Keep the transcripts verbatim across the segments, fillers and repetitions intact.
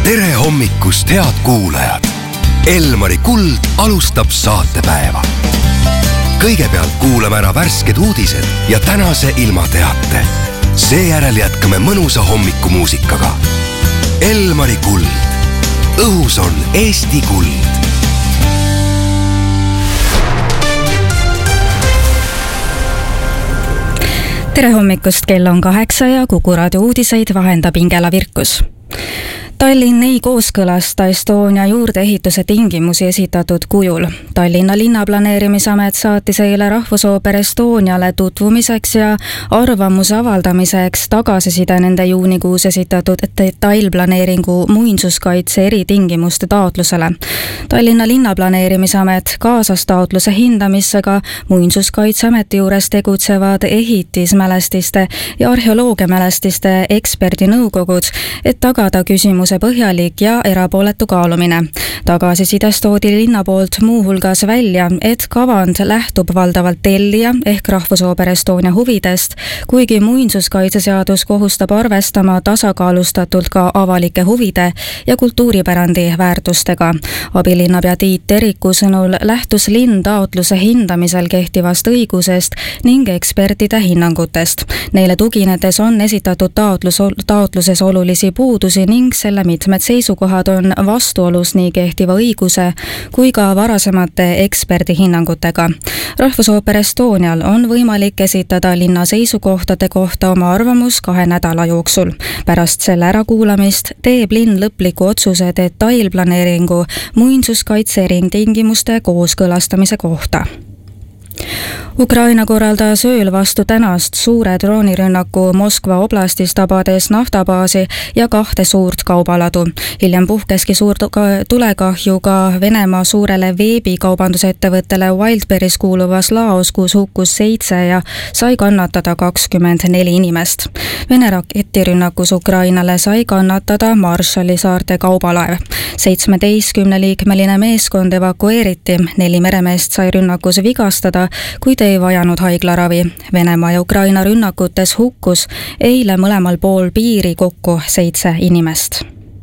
tere hommikust, head kuulajad! Elmari Kuld alustab saatepäeva. Kõigepealt kuulame ära värsked uudised ja tänase ilmateate. Seejärel jätkame mõnusa hommikumuusikaga. Elmari Kuld. Õhus on Eesti kuld. Tere hommikust, kell on kaheksa ja Kuku raadio uudiseid vahendab Ingela Virkus. Tallinn ei kooskõlasta Estonia juurdeehituse tingimusi esitatud kujul. Tallinna linnaplaneerimisamet saatis eile Rahvusooper Estoniale tutvumiseks ja arvamuse avaldamiseks tagasiside nende juunikuus esitatud detailplaneeringu muinsuskaitse eritingimuste taotlusele. Tallinna linnaplaneerimisamet kaasas taotluse hindamisse ka muinsuskaitseameti juures tegutsevad ehitismälestiste ja arheoloogiamälestiste eksperdinõukogud, et tagada küsimus põhjalik ja erapooletu kaalumine. Tagasisidest toodi linna poolt muuhulgas välja, et kavand lähtub valdavalt tellija ehk Rahvusooper Estonia huvidest, kuigi muinsuskaitseseadus kohustab arvestama tasakaalustatult ka avalike huvide ja kultuuripärandi väärtustega. Abilinnapea Tiit Teriku sõnul lähtus linn taotluse hindamisel kehtivast õigusest ning ekspertide hinnangutest. Neile tuginedes on esitatud taotlus, taotluses olulisi puudusi ning selle mitmed seisukohad on vastuolus nii kehtiva õiguse kui ka varasemate eksperdi hinnangutega. Rahvusooper Estonial on võimalik esitada linna seisukohtade kohta oma arvamus kahe nädala jooksul. Pärast selle ärakuulamist teeb linn lõpliku otsuse detailplaneeringu muinsuskaitse eritingimuste kooskõlastamise kohta. Ukraina korraldas ööl vastu tänast suure droonirünnaku Moskva oblastis tabades naftabaasi ja kahte suurt kaubaladu. Hiljem puhkeski suur tulekahju ka Venemaa suurele veebikaubandusettevõttele Wildberries kuuluvas laos, kus hukkus seitse ja sai kannatada kakskümmend neli inimest. Vene raketirünnakus Ukrainale sai kannatada Marshalli saarte kaubalaev. seitsmeteistkümneliikmeline meeskond evakueeriti, neli meremeest sai rünnakus vigastada, kuid ei vajanud haiglaravi. Venemaa ja Ukraina rünnakutes hukkus eile mõlemal pool piiri kokku seitse inimest.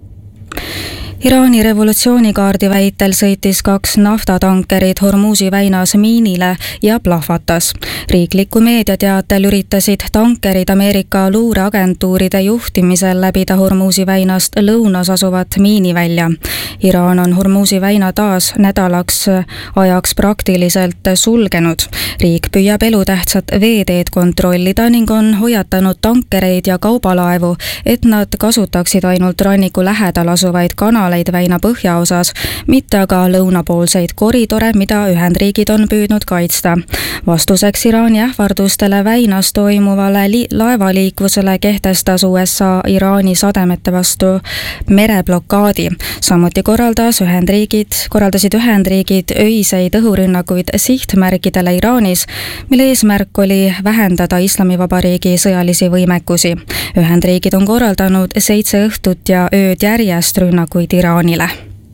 Iraani revolutsioonikaardi väitel sõitis kaks naftatankerid Hormuzi väinas miinile ja plahvatas. Riikliku meediateatel üritasid tankerid Ameerika luureagentuuride juhtimisel läbida Hormuzi väinast lõunas asuvat miinivälja. Iraan on Hormuzi väina taas nädalaks ajaks praktiliselt sulgenud. Riik püüab elutähtsat veeteed kontrollida ning on hoiatanud tankereid ja kaubalaevu, et nad kasutaksid ainult ranniku lähedal asuvaid kanaleid väina põhjaosas, mitte aga lõunapoolseid koridore, mida Ühendriigid on püüdnud kaitsta. Vastuseks Iraani ähvardustele väinas toimuvale li- laevaliikvusele kehtestas U S A Iraani sademete vastu mereblokaadi. Samuti korraldas Ühendriigid, korraldasid Ühendriigid öiseid õhurünnakuid sihtmärkidele Iraanis, mille eesmärk oli vähendada Islamivabariigi sõjalisi võimekusi. Ühendriigid on korraldanud seitse õhtut ja ööd järjest rünnakuid Iraanile.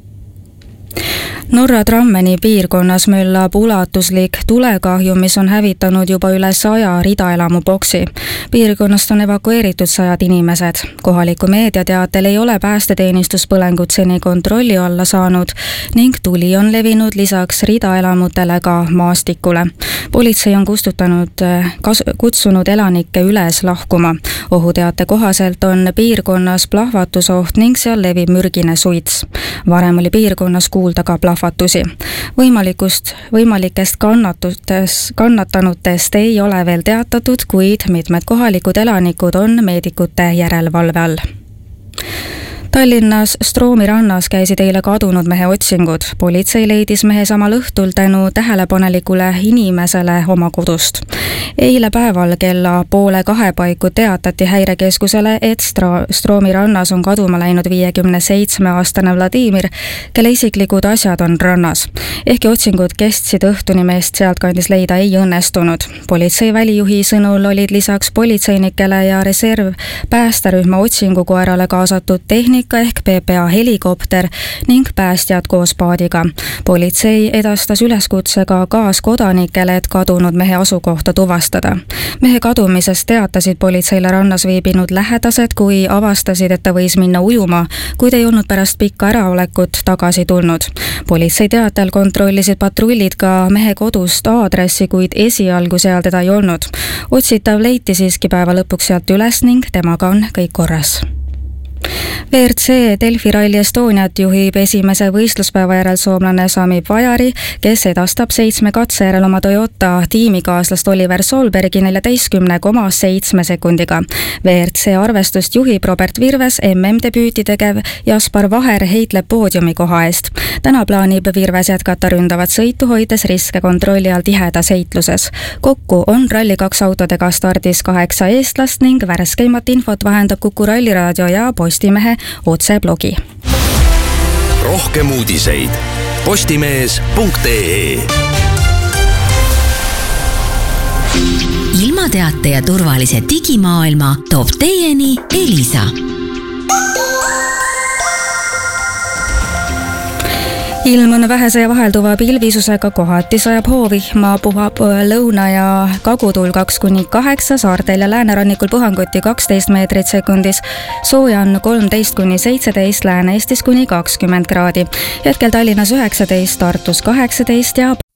Norra Drammeni piirkonnas möllab ulatuslik tulekahju, mis on hävitanud juba üle saja ridaelamu boksi. Piirkonnast on evakueeritud sajad inimesed. Kohaliku meediateatel ei ole päästeteenistus põlengut seni kontrolli alla saanud ning tuli on levinud lisaks ridaelamutele ka maastikule. Politsei on kustutanud, kas, kutsunud elanikke üles lahkuma. Ohuteate kohaselt on piirkonnas plahvatusoht ning seal levib mürgine suits. Varem oli piirkonnas kuulda ka plahvatusi. Võimalikust, võimalikest kannatutes, kannatanutest ei ole veel teatatud, kuid mitmed kohalikud elanikud on meedikute järelevalve all. Tallinnas Stroomi rannas käisid eile kadunud mehe otsingud. Politsei leidis mehe samal õhtul tänu tähelepanelikule inimesele oma kodust. Eile päeval kella poole kahe paiku teatati häirekeskusele, et Stra- Stroomi rannas on kaduma läinud viiekümne seitsme aastane Vladimir, kelle isiklikud asjad on rannas. Ehkki otsingud kestsid õhtuni, meest sealtkandis leida ei õnnestunud. Politsei välijuhi sõnul olid lisaks politseinikele ja reserv päästerühma otsingukoerale kaasatud tehnik tehnika ehk P P A helikopter ning päästjad koos paadiga. Politsei edastas üleskutsega kaaskodanikele, et kadunud mehe asukohta tuvastada. Mehe kadumisest teatasid politseile rannas viibinud lähedased, kui avastasid, et ta võis minna ujuma, kuid ei olnud pärast pikka äraolekut tagasi tulnud. Politsei teatel kontrollisid patrullid ka mehe kodust aadressi, kuid esialgu seal teda ei olnud. Otsitav leiti siiski päeva lõpuks sealt üles ning temaga on kõik korras. V R C Delfi Rally Estoniat juhib esimese võistluspäeva järel soomlane Sami Vajari, kes edastab seitsme katse järel oma Toyota tiimikaaslast Oliver Solbergi neljateistkümne koma seitsme sekundiga. V R C arvestust juhib Robert Virves, M M-debüüti tegev Jaspar Vaher heitleb poodiumi koha eest. Täna plaanib Virves jätkata ründavat sõitu, hoides riske kontrolli all tihedas heitluses. Kokku on Rally kaks autodega stardis kaheksa eestlast ning värskeimat infot vahendab Kuku Ralliraadio ja Postimehe otseblogi. Rohkem uudiseid postimees punkt ee. Ilmateate ja turvalise digimaailma toob teieni Elisa. Ilm on vähese ja vahelduva pilvisusega, kohati sajab hoovihma, puhab lõuna ja kagutuul kaks kuni kaheksa, saartel ja läänerannikul puhanguti kaksteist meetrit sekundis, sooja on kolmteist kuni seitseteist, Lääne-Eestis kuni kakskümmend kraadi. Hetkel Tallinnas üheksateist, Tartus kaheksateist ja